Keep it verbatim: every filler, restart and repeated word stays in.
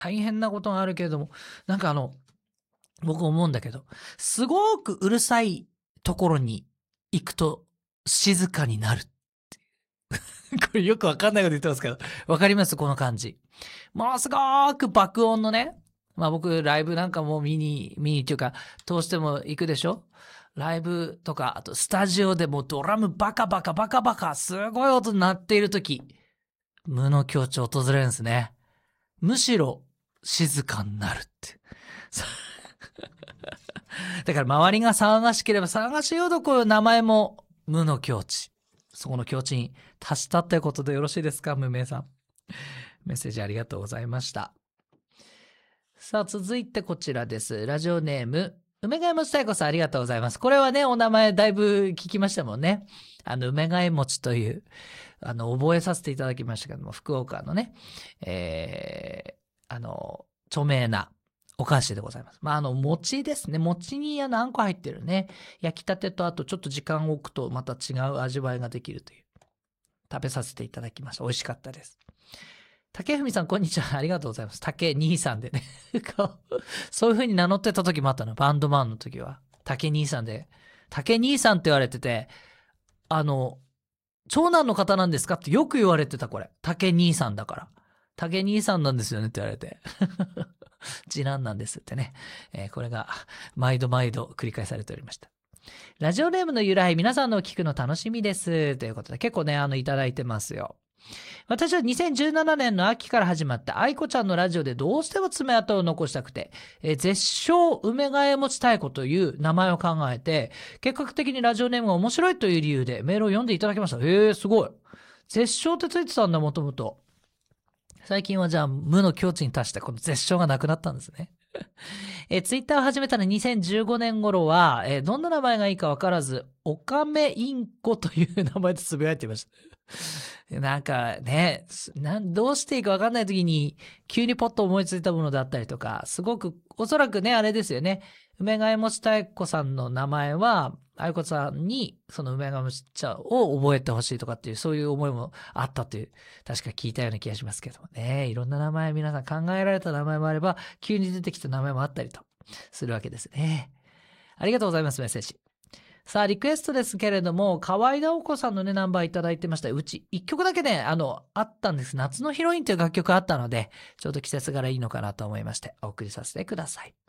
大変なことがあるけれども、なんかあの、僕思うんだけど、すごくうるさいところに行くと静かになる。これよくわかんないこと言ってますけど、わかりますこの感じ。ものすごく爆音のね、まあ僕ライブなんかも見に、見にっていうか、どうしても行くでしょライブとか、あとスタジオでもうドラムバカバカバカバカ、すごい音になっているとき、無の境地を訪れるんですね。むしろ静かになるって。だから周りが騒がしければ騒がしいほどこういう名前も無の境地。そこの境地に達したということでよろしいですか、無名さん。メッセージありがとうございました。さあ、続いてこちらです。ラジオネーム、梅ヶ谷餅太鼓さんありがとうございます。これはね、お名前だいぶ聞きましたもんね。あの、梅ヶ谷餅という、あの、覚えさせていただきましたけども、福岡のね、えー、あの、著名なお菓子でございます。まあ、あの、餅ですね。餅にあの、あんこ入ってるね。焼きたてと、あとちょっと時間を置くとまた違う味わいができるという。食べさせていただきました。美味しかったです。竹文さん、こんにちは。ありがとうございます。竹兄さんでね。そういう風に名乗ってた時もあったの。バンドマンの時は。竹兄さんで。竹兄さんって言われてて、あの、長男の方なんですかってよく言われてた、これ。竹兄さんだから。竹兄さんなんですよねって言われて。次男なんですってね。えー、これが毎度毎度繰り返されておりました。ラジオネームの由来、皆さんのを聞くの楽しみです。ということで、結構ね、あの、いただいてますよ。私はにせんじゅうななねんの秋から始まった愛子ちゃんのラジオでどうしても爪痕を残したくて、えー、絶唱梅ヶ谷餅太鼓という名前を考えて、結果的にラジオネームが面白いという理由でメールを読んでいただきました。へえ、すごい。絶唱ってついてたんだ、もともと。最近はじゃあ無の境地に達してこの絶唱がなくなったんですね。えー、ツイッターを始めたのにせんじゅうごねん頃は、えー、どんな名前がいいか分からず、おかめインコという名前でつぶやいていました。なんかね、なんどうしていいか分かんない時に急にポッと思いついたものだったりとか、すごくおそらくね、あれですよね。梅ヶ谷餅太鼓さんの名前は、愛子さんにその梅ヶ谷餅茶を覚えてほしいとかっていう、そういう思いもあったという、確か聞いたような気がしますけどもね。いろんな名前、皆さん考えられた名前もあれば、急に出てきた名前もあったりとするわけですね。ありがとうございます、メッセージ。さあ、リクエストですけれども、河合直子さんのね、ナンバーいただいてました。うち、一曲だけね、あの、あったんです。夏のヒロインという楽曲あったので、ちょうど季節柄いいのかなと思いまして、お送りさせてください。